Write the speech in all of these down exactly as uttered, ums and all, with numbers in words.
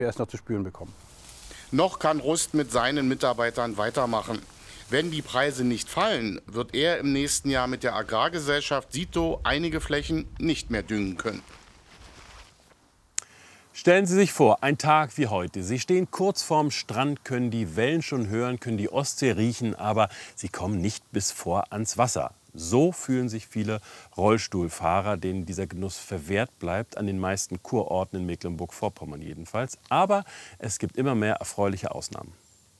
erst noch zu spüren bekommen. Noch kann Rust mit seinen Mitarbeitern weitermachen. Wenn die Preise nicht fallen, wird er im nächsten Jahr mit der Agrargesellschaft Sito einige Flächen nicht mehr düngen können. Stellen Sie sich vor, ein Tag wie heute. Sie stehen kurz vorm Strand, können die Wellen schon hören, können die Ostsee riechen, aber Sie kommen nicht bis vor ans Wasser. So fühlen sich viele Rollstuhlfahrer, denen dieser Genuss verwehrt bleibt, an den meisten Kurorten in Mecklenburg-Vorpommern jedenfalls. Aber es gibt immer mehr erfreuliche Ausnahmen.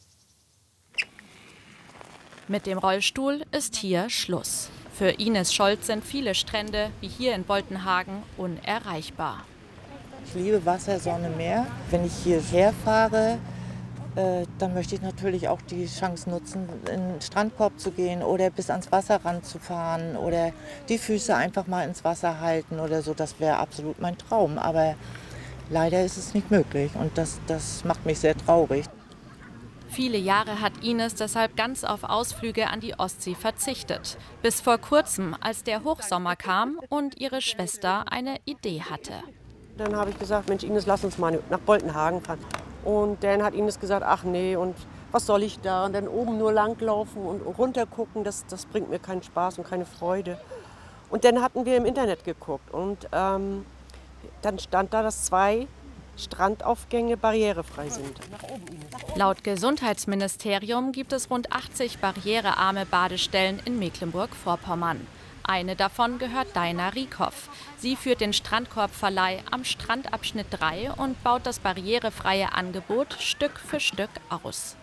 Mit dem Rollstuhl ist hier Schluss. Für Ines Scholz sind viele Strände, wie hier in Boltenhagen, unerreichbar. Ich liebe Wasser, Sonne, Meer. Wenn ich hierher fahre, äh, dann möchte ich natürlich auch die Chance nutzen, in den Strandkorb zu gehen oder bis ans Wasserrand zu fahren oder die Füße einfach mal ins Wasser halten oder so. Das wäre absolut mein Traum. Aber leider ist es nicht möglich und das, das macht mich sehr traurig. Viele Jahre hat Ines deshalb ganz auf Ausflüge an die Ostsee verzichtet. Bis vor kurzem, als der Hochsommer kam und ihre Schwester eine Idee hatte. Dann habe ich gesagt, Mensch Ines, lass uns mal nach Boltenhagen fahren. Und dann hat Ines gesagt, ach nee, und was soll ich da? Und dann oben nur langlaufen und runter gucken, das, das bringt mir keinen Spaß und keine Freude. Und dann hatten wir im Internet geguckt und ähm, dann stand da, dass zwei Strandaufgänge barrierefrei sind. Laut Gesundheitsministerium gibt es rund achtzig barrierearme Badestellen in Mecklenburg-Vorpommern. Eine davon gehört Daina Rieckhoff. Sie führt den Strandkorbverleih am Strandabschnitt drei und baut das barrierefreie Angebot Stück für Stück aus.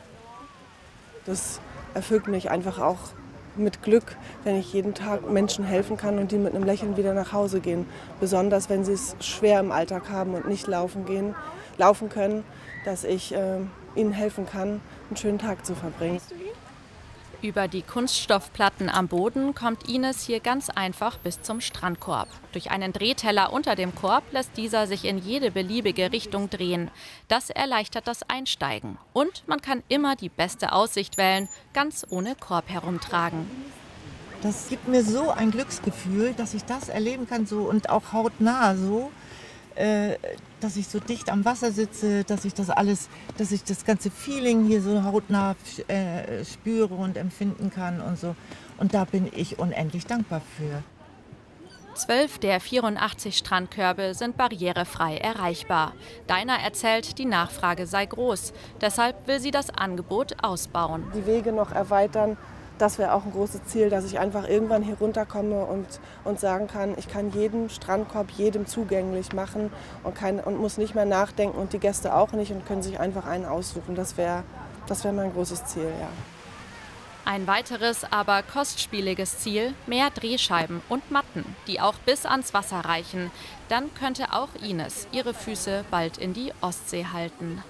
Das erfüllt mich einfach auch mit Glück, wenn ich jeden Tag Menschen helfen kann und die mit einem Lächeln wieder nach Hause gehen. Besonders wenn sie es schwer im Alltag haben und nicht laufen gehen, laufen können, dass ich äh, ihnen helfen kann, einen schönen Tag zu verbringen. Über die Kunststoffplatten am Boden kommt Ines hier ganz einfach bis zum Strandkorb. Durch einen Drehteller unter dem Korb lässt dieser sich in jede beliebige Richtung drehen. Das erleichtert das Einsteigen. Und man kann immer die beste Aussicht wählen, ganz ohne Korb herumtragen. Das gibt mir so ein Glücksgefühl, dass ich das erleben kann so und auch hautnah so, äh, dass ich so dicht am Wasser sitze, dass ich das alles, dass ich das ganze Feeling hier so hautnah äh, spüre und empfinden kann und so. Und da bin ich unendlich dankbar für. Zwölf der vierundachtzig Strandkörbe sind barrierefrei erreichbar. Daina erzählt, die Nachfrage sei groß. Deshalb will sie das Angebot ausbauen. Die Wege noch erweitern. Das wäre auch ein großes Ziel, dass ich einfach irgendwann hier runterkomme und, und sagen kann, ich kann jeden Strandkorb jedem zugänglich machen und, kann, und muss nicht mehr nachdenken und die Gäste auch nicht und können sich einfach einen aussuchen. Das wäre das wär mein großes Ziel, ja. Ein weiteres, aber kostspieliges Ziel, mehr Drehscheiben und Matten, die auch bis ans Wasser reichen. Dann könnte auch Ines ihre Füße bald in die Ostsee halten.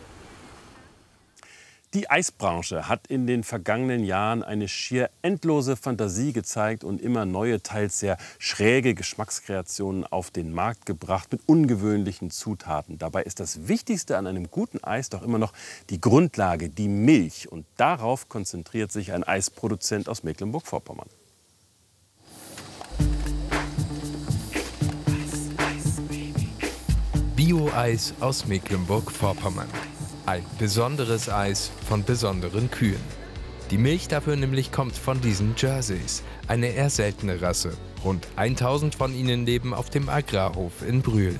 Die Eisbranche hat in den vergangenen Jahren eine schier endlose Fantasie gezeigt und immer neue, teils sehr schräge Geschmackskreationen auf den Markt gebracht mit ungewöhnlichen Zutaten. Dabei ist das Wichtigste an einem guten Eis doch immer noch die Grundlage, die Milch. Und darauf konzentriert sich ein Eisproduzent aus Mecklenburg-Vorpommern. Bio-Eis aus Mecklenburg-Vorpommern. Ein besonderes Eis von besonderen Kühen. Die Milch dafür nämlich kommt von diesen Jerseys, eine eher seltene Rasse. Rund tausend von ihnen leben auf dem Agrarhof in Brühl.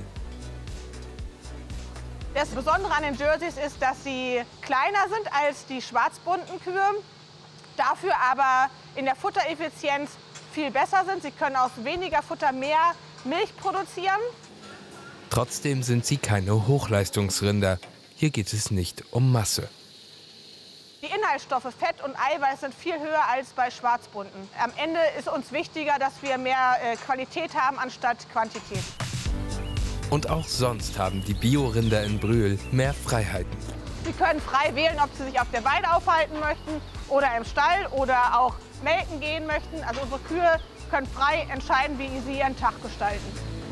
Das Besondere an den Jerseys ist, dass sie kleiner sind als die schwarzbunten Kühe, dafür aber in der Futtereffizienz viel besser sind. Sie können aus weniger Futter mehr Milch produzieren. Trotzdem sind sie keine Hochleistungsrinder. Hier geht es nicht um Masse. Die Inhaltsstoffe Fett und Eiweiß sind viel höher als bei Schwarzbunten. Am Ende ist uns wichtiger, dass wir mehr äh, Qualität haben anstatt Quantität. Und auch sonst haben die Biorinder in Brühl mehr Freiheiten. Sie können frei wählen, ob sie sich auf der Weide aufhalten möchten oder im Stall oder auch melken gehen möchten. Also unsere Kühe können frei entscheiden, wie sie ihren Tag gestalten.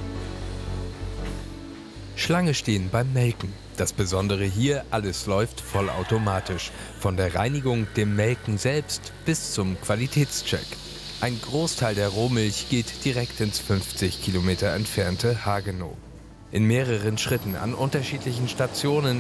Schlange stehen beim Melken. Das Besondere hier, alles läuft vollautomatisch. Von der Reinigung, dem Melken selbst bis zum Qualitätscheck. Ein Großteil der Rohmilch geht direkt ins fünfzig Kilometer entfernte Hagenow. In mehreren Schritten an unterschiedlichen Stationen